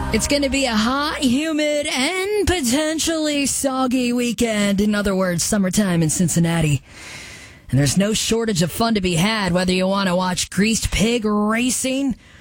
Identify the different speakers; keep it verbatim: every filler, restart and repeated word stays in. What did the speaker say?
Speaker 1: It's going to be a hot, humid, and potentially soggy weekend. In other words, summertime in Cincinnati. And there's no shortage of fun to be had, whether you want to watch greased pig racing